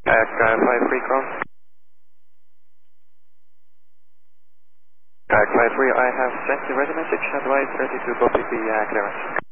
53 call. 53, I have sent the ready message. Advise ready to copy the clearance.